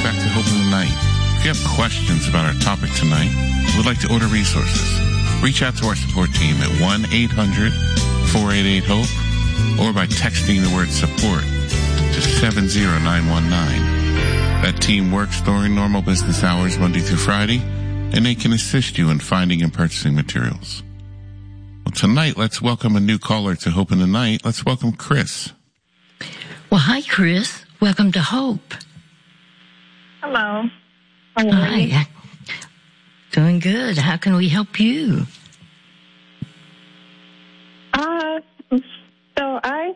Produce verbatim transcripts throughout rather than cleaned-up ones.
back to Hope in the Night. If you have questions about our topic tonight, would like to order resources, reach out to our support team at one eight hundred four eight eight HOPE or by texting the word support to seven zero nine one nine. That team works during normal business hours Monday through Friday, and they can assist you in finding and purchasing materials. Well, tonight, let's welcome a new caller to Hope in the Night. Let's welcome Chris. Well, hi, Chris. Welcome to Hope. Hello. Hi. Doing good. How can we help you? Uh, so I,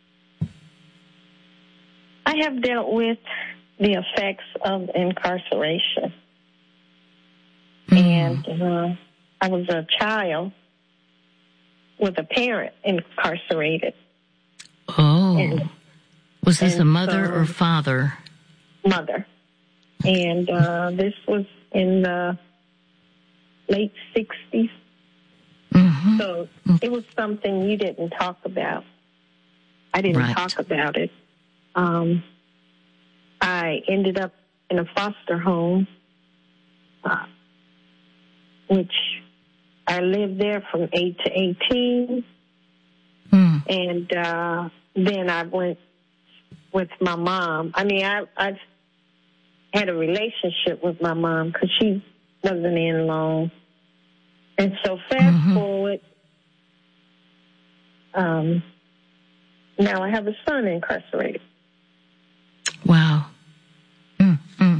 I have dealt with the effects of incarceration. Mm. And uh, I was a child with a parent incarcerated. Oh. And, was this a mother so, or father? Mother. And uh, this was in the late sixties. Mm-hmm. So it was something you didn't talk about. I didn't right. talk about it. Um, I ended up in a foster home, uh, which I lived there from eight to eighteen. Mm. And uh, then I went with my mom. I mean, I, I had a relationship with my mom because she wasn't in long. And so fast mm-hmm. forward, um, now I have a son incarcerated. Wow. Mm-hmm.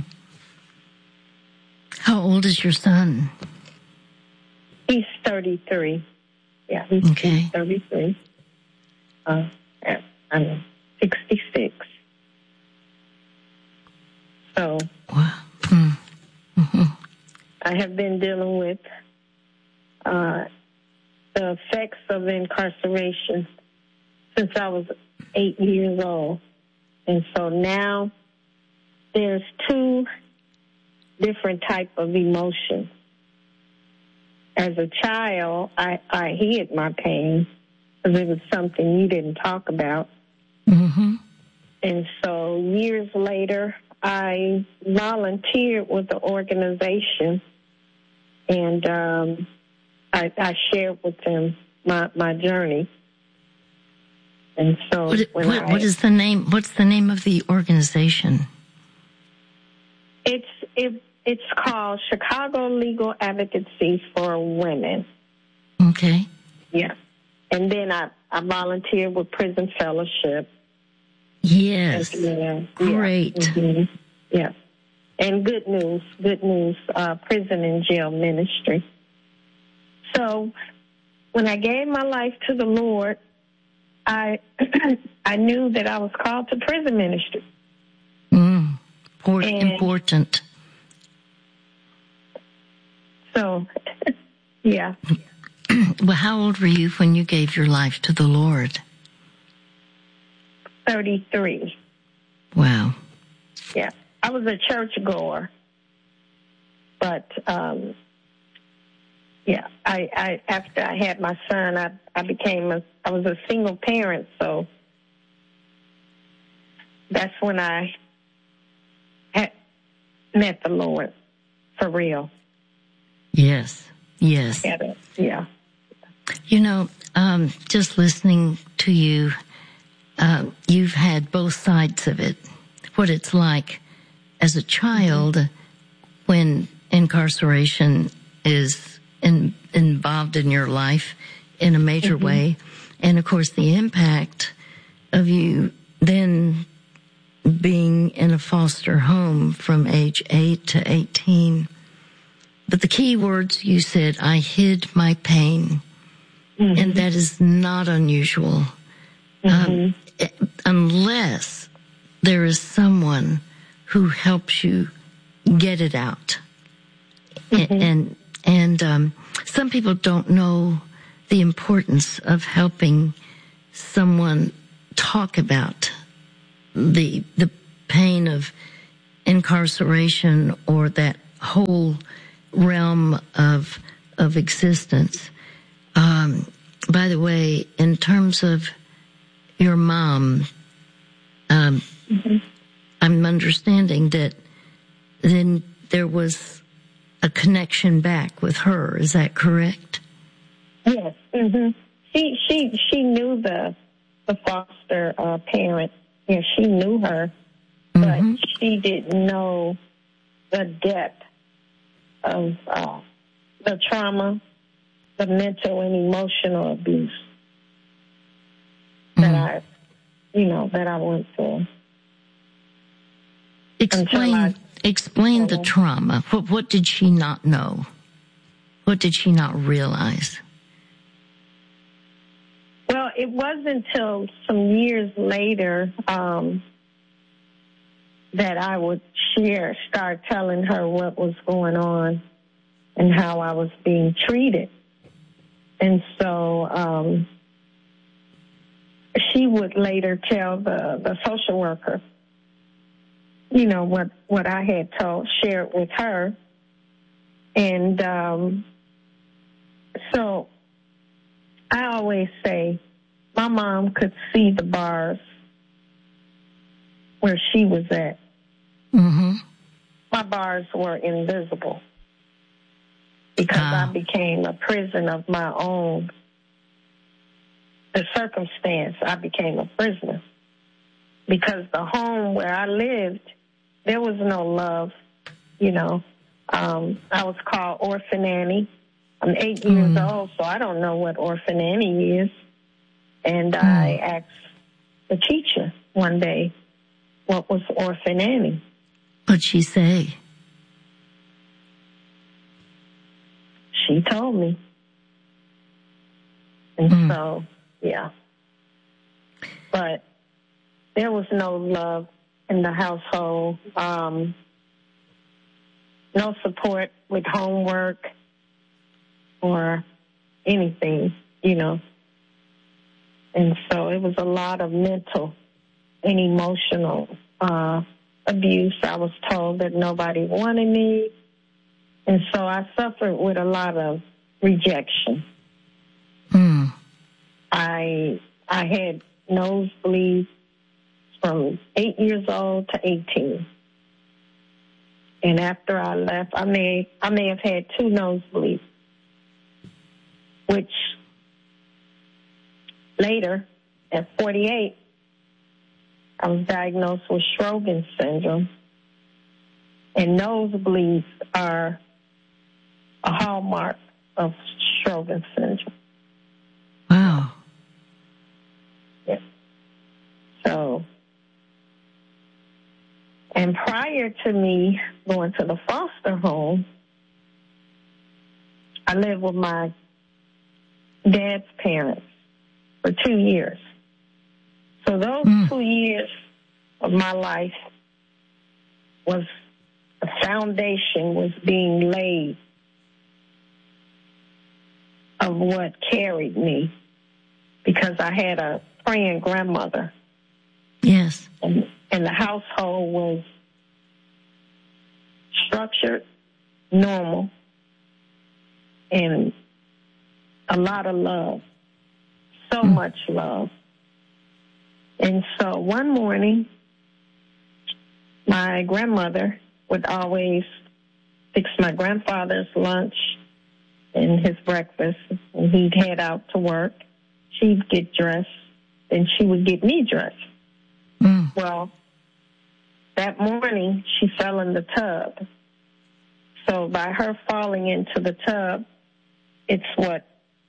How old is your son? He's thirty-three. Yeah, he's, okay. he's thirty-three. Uh, I'm sixty-six. So wow. Mm-hmm. I have been dealing with uh, the effects of incarceration since I was eight years old. And so now there's two different type of emotions. As a child, I, I hid my pain because it was something you didn't talk about. Mm-hmm. And so years later, I volunteered with the organization, and um, I, I shared with them my, my journey. And so, what, when what, I, what is the name? What's the name of the organization? It's it, it's called Chicago Legal Advocacy for Women. Okay. Yeah, and then I, I volunteered with Prison Fellowship. Yes. And, uh, Great. Yeah. Mm-hmm. Yeah. And good news, good news, uh, prison and jail ministry. So when I gave my life to the Lord, I I knew that I was called to prison ministry. Mm, Port- and important. So, yeah. Well, how old were you when you gave your life to the Lord? thirty-three. Wow. Yeah. I was a churchgoer, but, um, yeah, I, I, after I had my son, I, I became a, I was a single parent, so that's when I had met the Lord for real. Yes, yes. Yeah. yeah. You know, um, just listening to you, uh, you've had both sides of it. What it's like as a child mm-hmm. when incarceration is in, involved in your life in a major mm-hmm. way. And, of course, the impact of you then being in a foster home from age eight to eighteen. But the key words you said, I hid my pain. Mm-hmm. And that is not unusual. Mm-hmm. Um, unless there is someone who helps you get it out. Mm-hmm. And, and, um, some people don't know the importance of helping someone talk about the, the pain of incarceration or that whole realm of, of existence. Um, by the way, in terms of your mom, um, mm-hmm. I'm understanding that then there was a connection back with her. Is that correct? Yes. Mm-hmm. She she she knew the the foster uh, parent. Yeah, she knew her, Mm-hmm. but she didn't know the depth of uh, the trauma, the mental and emotional abuse that Mm. I, you know, that I went through. Explain I- explain the Mhm. trauma. What what did she not know? What did she not realize? Well, it wasn't until some years later um, that I would share, start telling her what was going on and how I was being treated. And so um, she would later tell the, the social worker, you know, what, what I had told, shared with her. And um, so I always say my mom could see the bars where she was at. Mm-hmm. My bars were invisible because Ah. I became a prison of my own. The circumstance, I became a prisoner because the home where I lived, there was no love, you know. Um, I was called Orphan Annie. I'm eight years Mm. old, so I don't know what Orphan Annie is. And I asked the teacher one day, what was Orphan Annie? What'd she say? She told me. And Mm. so, yeah. But there was no love in the household, um, no support with homework or anything, you know. And so it was a lot of mental and emotional uh, abuse. I was told that nobody wanted me. And so I suffered with a lot of rejection. Mm. I I had nosebleeds from eight years old to eighteen. And after I left, I may I may have had two nosebleeds, which later, at forty-eight, I was diagnosed with Sjogren's syndrome. And nosebleeds are a hallmark of Sjogren's syndrome. Wow. Yeah. So, and prior to me going to the foster home, I lived with my dad's parents for two years. So those Mm. two years of my life was, the foundation was being laid of what carried me, because I had a praying grandmother. Yes. And, and the household was structured, normal, and a lot of love. So Mm. much love. And so one morning, my grandmother would always fix my grandfather's lunch and his breakfast, and he'd head out to work. She'd get dressed, and she would get me dressed. Mm. Well, that morning, she fell in the tub. So by her falling into the tub, it's what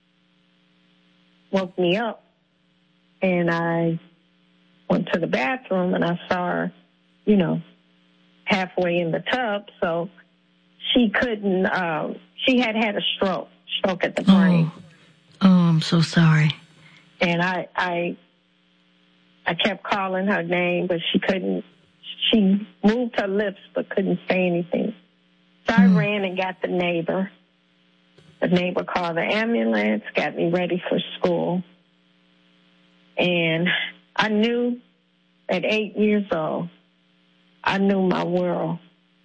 woke me up. And I went to the bathroom, and I saw her, you know, halfway in the tub. So she couldn't, um, she had had a stroke, stroke at the brain. Oh. Oh, I'm so sorry. And I, I, I kept calling her name, but she couldn't, she moved her lips but couldn't say anything. So I Mm. ran and got the neighbor. The neighbor called the ambulance, got me ready for school. And I knew at eight years old, I knew my world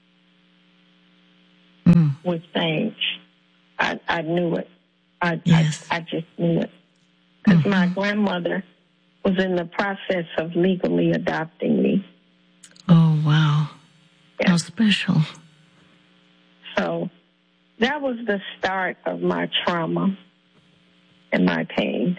Mm. would change. I, I knew it. I, Yes. I, I just knew it. Because Mhm. my grandmother was in the process of legally adopting me. Oh, wow. Yeah. How special. so that was the start of my trauma and my pain,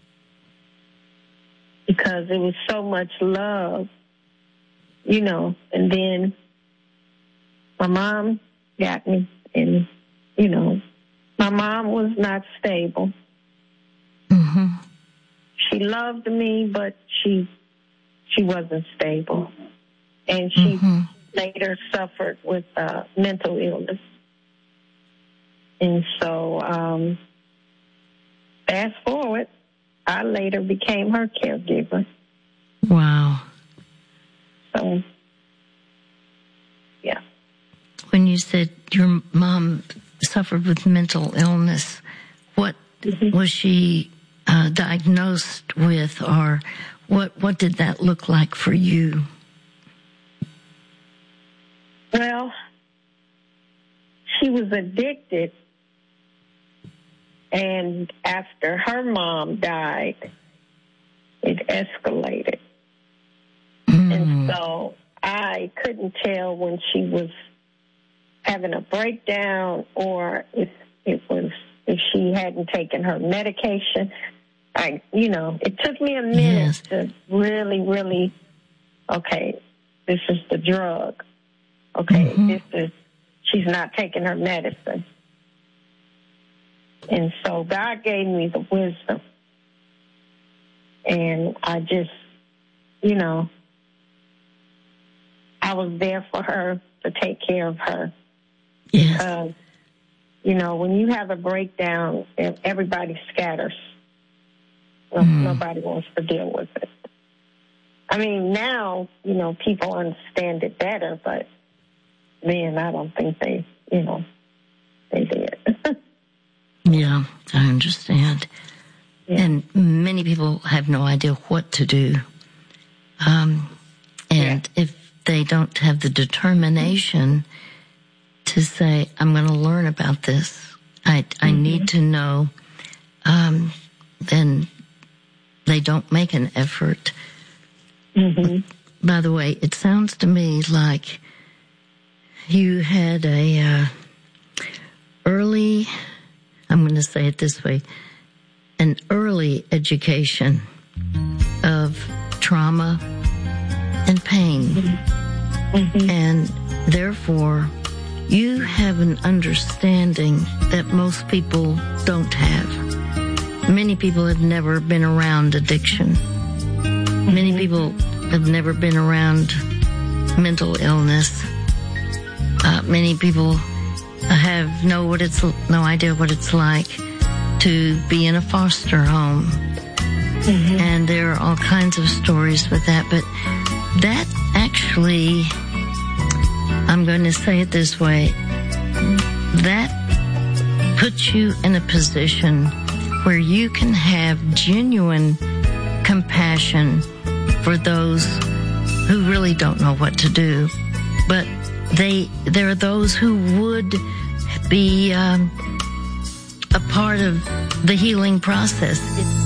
because it was so much love, you know, and then my mom got me, and, you know, my mom was not stable. Mm-hmm. She loved me, but she she wasn't stable. And she mm-hmm. later suffered with uh, mental illness. And so, um, fast forward, I later became her caregiver. Wow. So, yeah. When you said your mom suffered with mental illness, what mm-hmm. was she uh, diagnosed with, or what, what did that look like for you? Well, she was addicted, and after her mom died, it escalated. Mm. And so I couldn't tell when she was having a breakdown or if it was if she hadn't taken her medication. I, you know, it took me a minute yes. to really, really, okay, this is the drug. Okay, mm-hmm. this is, she's not taking her medicine. And so God gave me the wisdom. And I just, you know, I was there for her to take care of her. Yes. Because, you know, when you have a breakdown, everybody scatters. Mm. Nobody wants to deal with it. I mean, now, you know, people understand it better, but then I don't think they, you know, they did. Yeah, I understand. Yeah. And many people have no idea what to do. Um, and yeah. if they don't have the determination to say, I'm going to learn about this, I, I mm-hmm. need to know, um, then they don't make an effort. Mm-hmm. By the way, it sounds to me like you had a uh, early, I'm going to say it this way, an early education of trauma and pain. Mm-hmm. And therefore, you have an understanding that most people don't have. Many people have never been around addiction. Mm-hmm. Many people have never been around mental illness. Uh, many people have no what it's no idea what it's like to be in a foster home, mm-hmm. and there are all kinds of stories with that. But that actually, I'm going to say it this way: that puts you in a position where you can have genuine compassion for those who really don't know what to do, but they there are those who would be um, a part of the healing process.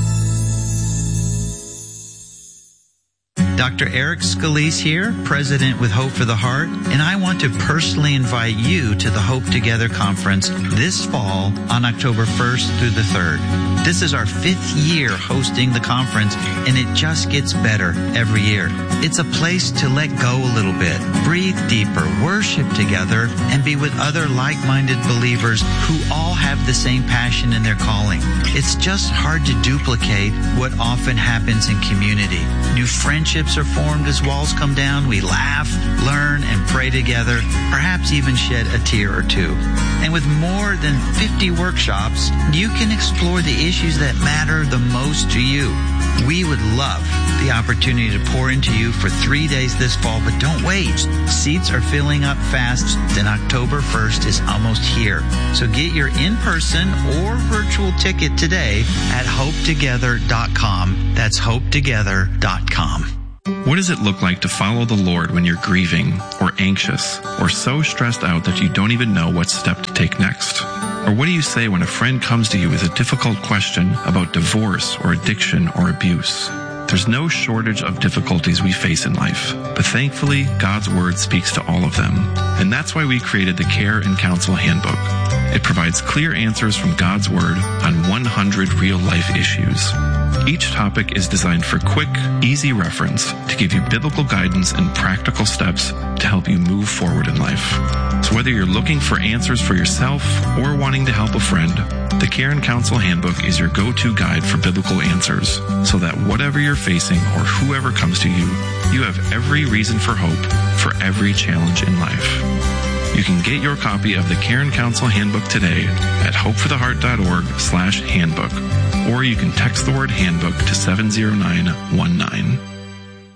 Doctor Eric Scalise here, President with Hope for the Heart, and I want to personally invite you to the Hope Together Conference this fall on October first through the third. This is our fifth year hosting the conference, and it just gets better every year. It's a place to let go a little bit, breathe deeper, worship together, and be with other like-minded believers who all have the same passion in their calling. It's just hard to duplicate what often happens in community. New friendships are formed as walls come down. We laugh, learn, and pray together, perhaps even shed a tear or two. And with more than fifty workshops, you can explore the issues that matter the most to you. We would love the opportunity to pour into you for three days this fall, but don't wait. Seats are filling up fast, and October first is almost here. So get your in-person or virtual ticket today at hope together dot com. That's hope together dot com. What does it look like to follow the Lord when you're grieving or anxious or so stressed out that you don't even know what step to take next? Or what do you say when a friend comes to you with a difficult question about divorce or addiction or abuse? There's no shortage of difficulties we face in life, but thankfully, God's Word speaks to all of them. And that's why we created the Care and Counsel Handbook. It provides clear answers from God's Word on one hundred real-life issues. Each topic is designed for quick, easy reference to give you biblical guidance and practical steps to help you move forward in life. So whether you're looking for answers for yourself or wanting to help a friend, the Care and Counsel Handbook is your go-to guide for biblical answers, so that whatever you're facing or whoever comes to you, you have every reason for hope for every challenge in life. You can get your copy of the Care and Counsel Handbook today at hopefortheheart.org slash handbook, or you can text the word handbook to seven zero nine one nine.